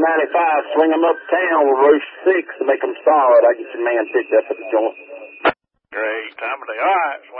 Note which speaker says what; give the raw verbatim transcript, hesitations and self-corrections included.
Speaker 1: ninety-five, swing them uptown with Roche six to make them solid. I get your man picked up at the joint.
Speaker 2: Great time of day. All right.